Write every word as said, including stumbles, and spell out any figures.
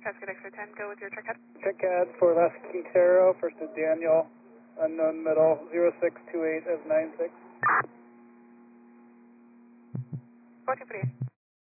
Cascade X-ray ten, go with your check head. Check CAD for last Quintero, first is Daniel, unknown middle, zero six two eight of nine six. fourteen forty-eight.